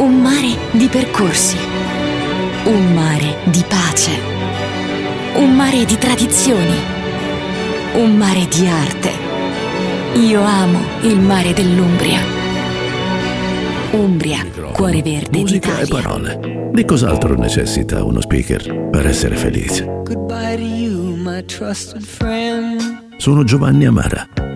Un mare di percorsi, un mare di pace, un mare di tradizioni, un mare di arte. Io amo il mare dell'Umbria. Umbria, cuore verde musica d'Italia. e parole. Di cos'altro necessita uno speaker per essere felice? Goodbye to you, my trusted friend. Sono Giovanni Amara.